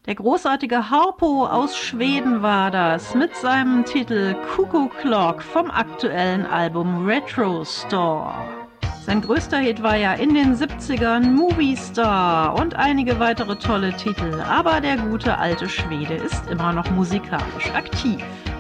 Der großartige Harpo aus Schweden war das mit seinem Titel Cuckoo Clock vom aktuellen Album Retro Store. Sein größter Hit war ja in den 70ern Movie Star und einige weitere tolle Titel, aber der gute alte Schwede ist immer noch musikalisch aktiv.